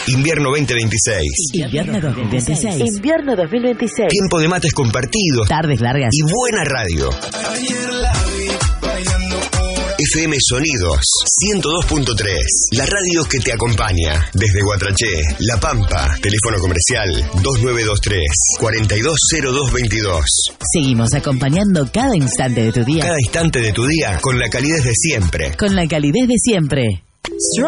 Invierno 2026. Invierno 2026. Invierno 2026. Tiempo de mates compartidos. Tardes largas. Y buena radio. FM Sonidos 102.3. La radio que te acompaña. Desde Guatraché, La Pampa. Teléfono comercial 2923 420222. Seguimos acompañando cada instante de tu día. Cada instante de tu día con la calidez de siempre. Con la calidez de siempre.